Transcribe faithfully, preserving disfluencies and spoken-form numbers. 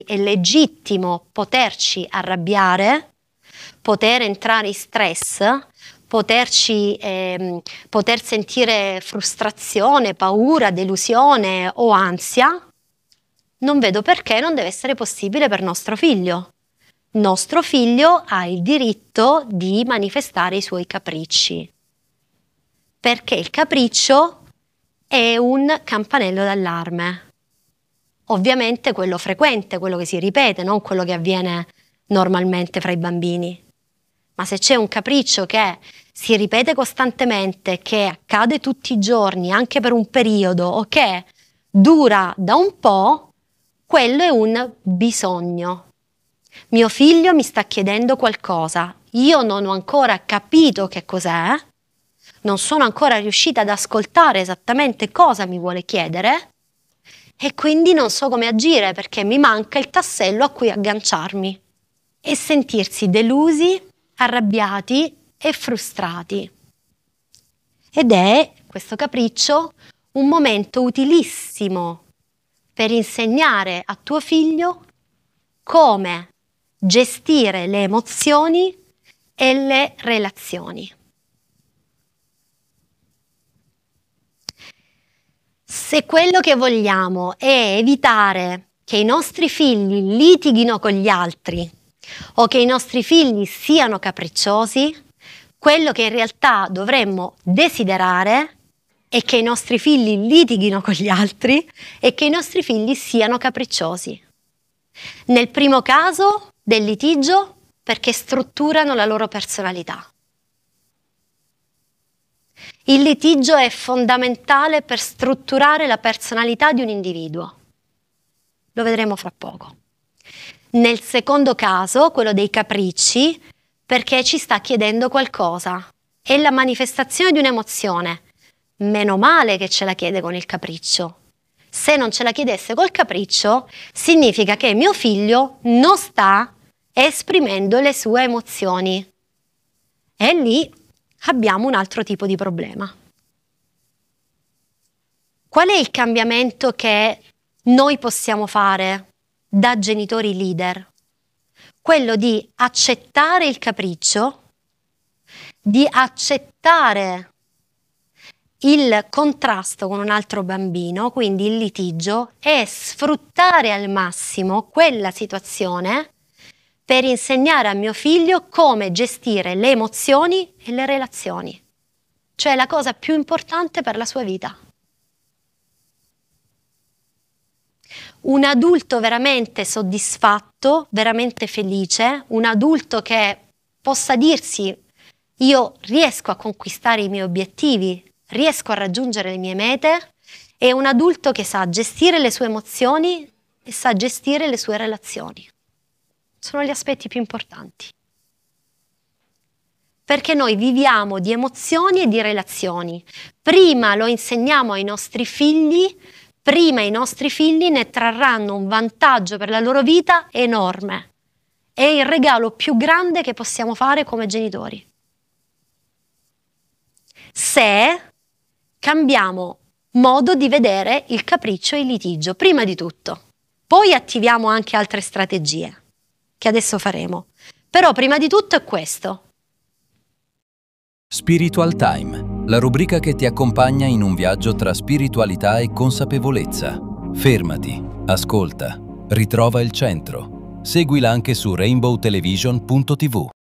È legittimo poterci arrabbiare, poter entrare in stress, poterci, ehm, poter sentire frustrazione, paura, delusione o ansia. Non vedo perché non deve essere possibile per nostro figlio. Nostro figlio ha il diritto di manifestare i suoi capricci, perché il capriccio è un campanello d'allarme. Ovviamente quello frequente, quello che si ripete, non quello che avviene normalmente fra i bambini. Ma se c'è un capriccio che si ripete costantemente, che accade tutti i giorni, anche per un periodo, o che dura da un po', quello è un bisogno. Mio figlio mi sta chiedendo qualcosa, io non ho ancora capito che cos'è, non sono ancora riuscita ad ascoltare esattamente cosa mi vuole chiedere, e quindi non so come agire perché mi manca il tassello a cui agganciarmi e sentirsi delusi, arrabbiati e frustrati. Ed è questo capriccio un momento utilissimo per insegnare a tuo figlio come gestire le emozioni e le relazioni. Se quello che vogliamo è evitare che i nostri figli litighino con gli altri o che i nostri figli siano capricciosi, quello che in realtà dovremmo desiderare è che i nostri figli litighino con gli altri e che i nostri figli siano capricciosi. Nel primo caso del litigio, perché strutturano la loro personalità. Il litigio è fondamentale per strutturare la personalità di un individuo. Lo vedremo fra poco. Nel secondo caso, quello dei capricci, perché ci sta chiedendo qualcosa. È la manifestazione di un'emozione. Meno male che ce la chiede con il capriccio. Se non ce la chiedesse col capriccio, significa che mio figlio non sta esprimendo le sue emozioni. E lì abbiamo un altro tipo di problema. Qual è il cambiamento che noi possiamo fare da genitori leader? Quello di accettare il capriccio, di accettare il contrasto con un altro bambino, quindi il litigio, e sfruttare al massimo quella situazione per insegnare a mio figlio come gestire le emozioni e le relazioni, cioè la cosa più importante per la sua vita. Un adulto veramente soddisfatto, veramente felice, un adulto che possa dirsi: io riesco a conquistare i miei obiettivi, riesco a raggiungere le mie mete, è un adulto che sa gestire le sue emozioni e sa gestire le sue relazioni. Sono gli aspetti più importanti. Perché noi viviamo di emozioni e di relazioni. Prima lo insegniamo ai nostri figli, prima i nostri figli ne trarranno un vantaggio per la loro vita enorme. È il regalo più grande che possiamo fare come genitori. Se cambiamo modo di vedere il capriccio e il litigio, prima di tutto. Poi attiviamo anche altre strategie, che adesso faremo. Però prima di tutto è questo. Spiritual Time, la rubrica che ti accompagna in un viaggio tra spiritualità e consapevolezza. Fermati, ascolta, ritrova il centro. Seguila anche su rainbow television punto tivù.